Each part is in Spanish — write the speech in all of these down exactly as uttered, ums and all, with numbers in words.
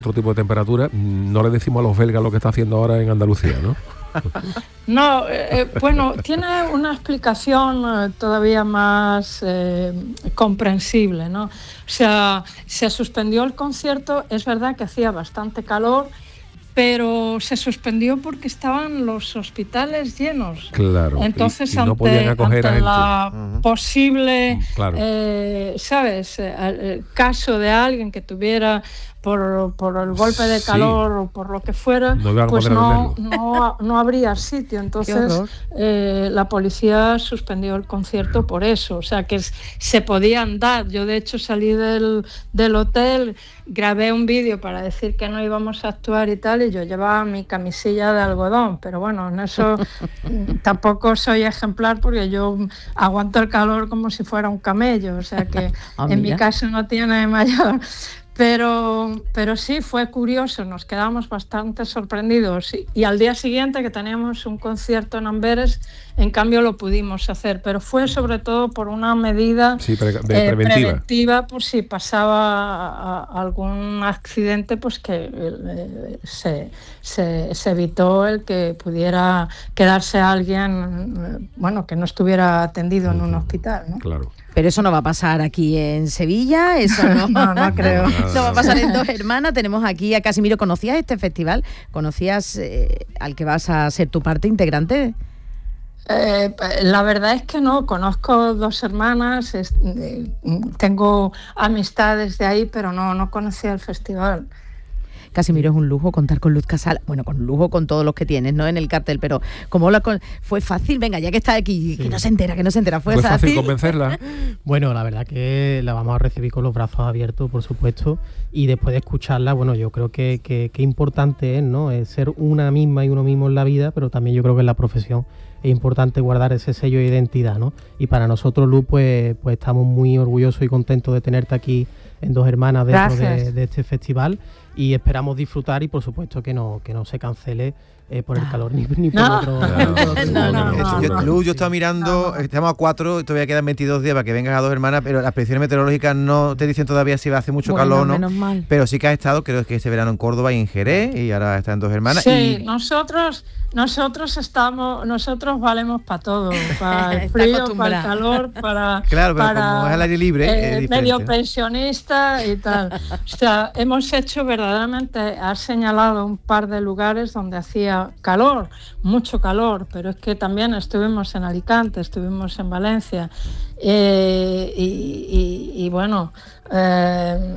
otro tipo de temperatura, no le decimos a los belgas lo que está haciendo ahora en Andalucía, ¿no? No, eh, bueno, tiene una explicación eh, todavía más eh, comprensible, ¿no? O sea, se suspendió el concierto, es verdad que hacía bastante calor, pero se suspendió porque estaban los hospitales llenos. Claro. Entonces, y, y no ante, podían acoger ante a la uh-huh. posible, claro. eh, ¿sabes? El, el caso de alguien que tuviera por, por el golpe de calor sí. o por lo que fuera, no pues no, no, no habría sitio. Entonces, eh, la policía suspendió el concierto por eso. O sea, que se podía andar. Yo, de hecho, salí del, del hotel, grabé un vídeo para decir que no íbamos a actuar y tal, y yo llevaba mi camisilla de algodón, pero bueno, en eso tampoco soy ejemplar porque yo aguanto el calor como si fuera un camello, o sea que ah, en mi caso no tiene mayor... Pero, pero sí, fue curioso, nos quedamos bastante sorprendidos y, y al día siguiente que teníamos un concierto en Amberes, en cambio lo pudimos hacer, pero fue sobre todo por una medida sí, pre- eh, preventiva. preventiva por si pasaba a, a algún accidente, pues que eh, se, se, se evitó el que pudiera quedarse alguien, bueno, que no estuviera atendido uh-huh. en un hospital, ¿no? Claro. Pero eso no va a pasar aquí en Sevilla, eso no, no, no creo. No, no va a pasar en Dos Hermanas. Tenemos aquí a Casimiro. ¿Conocías este festival? ¿Conocías eh, al que vas a ser tu parte integrante? Eh, la verdad es que no, conozco Dos Hermanas, es, eh, tengo amistades de ahí, pero no, no conocía el festival. Casimiro, es un lujo contar con Luz Casal, bueno, con lujo con todos los que tienes, ¿no? En el cartel, pero como la con... fue fácil, venga, ya que está aquí, sí. que no se entera, que no se entera, fue, ¿Fue fácil. fácil convencerla? Bueno, la verdad que la vamos a recibir con los brazos abiertos, por supuesto, y después de escucharla, bueno, yo creo que, que, que importante es, ¿no? Es ser una misma y uno mismo en la vida, pero también yo creo que en la profesión es importante guardar ese sello de identidad, ¿no? Y para nosotros, Luz, pues, pues estamos muy orgullosos y contentos de tenerte aquí en Dos Hermanas dentro de, de este festival, y esperamos disfrutar y por supuesto que no, que no se cancele eh, por el calor ni, ni por no. otro... No, no, no, no, yo, no. Luz, yo estaba mirando, no. estamos a cuatro, todavía quedan veintidós días para que vengas a Dos Hermanas, pero las predicciones meteorológicas no te dicen todavía si va a hacer mucho bueno, calor o no, menos mal. Pero sí que has estado, creo que este verano en Córdoba y en Jerez, y ahora está en Dos Hermanas. Sí, y... nosotros... Nosotros estamos, nosotros valemos para todo, para el frío, para el calor, para, claro, pero para como es al aire libre, eh, es medio ¿no? pensionista y tal. O sea, hemos hecho verdaderamente, has señalado un par de lugares donde hacía calor, mucho calor, pero es que también estuvimos en Alicante, estuvimos en Valencia eh, y, y, y bueno. Eh,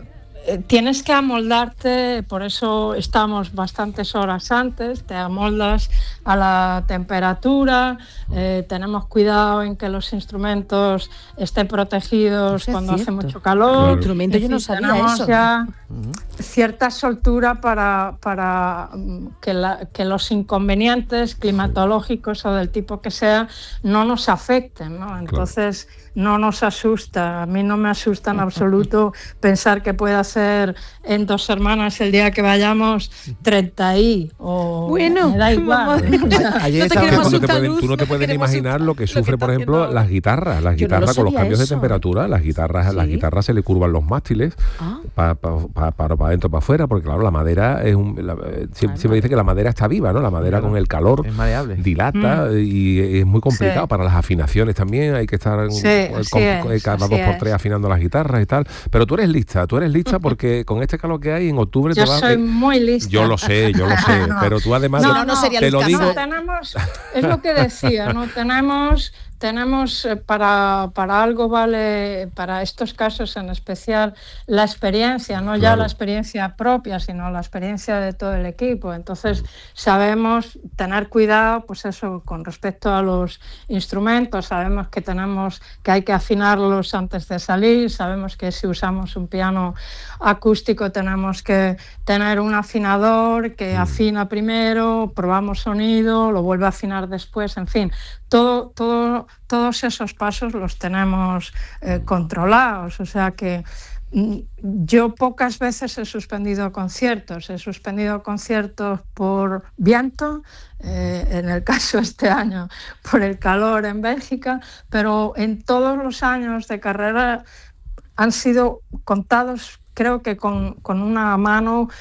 Tienes que amoldarte, por eso estamos bastantes horas antes, te amoldas a la temperatura, eh, tenemos cuidado en que los instrumentos estén protegidos es cuando cierto. hace mucho calor. Claro. Instrumento yo no sabía tenemos eso. ya uh-huh. cierta soltura para, para que, la, que los inconvenientes climatológicos o del tipo que sea no nos afecten, ¿no? Entonces claro. no nos asusta, a mí no me asusta en absoluto pensar que pueda ser en Dos Hermanas el día que vayamos treinta y o bueno, me da igual. Ayer no tú, no te pueden, tú no te puedes imaginar lo que sufre, por ejemplo, las guitarras, las guitarras no con los cambios eso. de temperatura, las guitarras, ¿sí? las guitarras se le curvan los mástiles ah. para pa, pa, pa, pa adentro, para afuera, porque claro, la madera es un, la, siempre, siempre dice que la madera está viva, ¿no? La madera claro. con el calor es maleable. dilata mm. y es muy complicado sí. para las afinaciones también, hay que estar sí, con, es, cada dos por tres afinando las guitarras y tal, pero tú eres lista, tú eres lista porque con este calor que hay en octubre yo te va soy eh, muy lista. Yo lo sé, yo lo sé, no. pero tú además no, de, no, sería te lo digo. No, tenemos, es lo que decía, no tenemos tenemos eh, para, para algo vale, para estos casos en especial, la experiencia, no claro. ya la experiencia propia, sino la experiencia de todo el equipo. Entonces sabemos tener cuidado, pues eso, con respecto a los instrumentos, sabemos que tenemos que hay que afinarlos antes de salir, sabemos que si usamos un piano acústico tenemos que tener un afinador que afina primero, probamos sonido, lo vuelve a afinar después, en fin, todo, todo, todos esos pasos los tenemos eh, controlados, o sea que yo pocas veces he suspendido conciertos, he suspendido conciertos por viento, eh, en el caso este año por el calor en Bélgica, pero en todos los años de carrera han sido contados, creo que con, con una mano